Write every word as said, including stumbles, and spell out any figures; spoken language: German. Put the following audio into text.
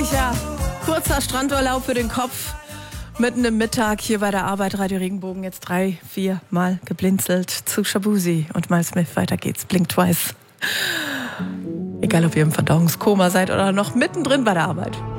herrlicher, kurzer Strandurlaub für den Kopf. Mitten im Mittag hier bei der Arbeit, Radio Regenbogen, jetzt drei, vier Mal geblinzelt zu Shabuzi und Miles Smith. Weiter geht's, Blink Twice. Egal, ob ihr im Verdauungskoma seid oder noch mittendrin bei der Arbeit.